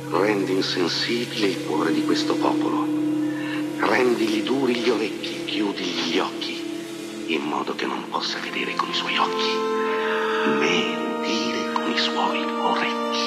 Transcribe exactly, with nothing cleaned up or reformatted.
Rendi insensibile il cuore di questo popolo. Rendigli duri gli orecchi, chiudigli gli occhi, in modo che non possa vedere con i suoi occhi, né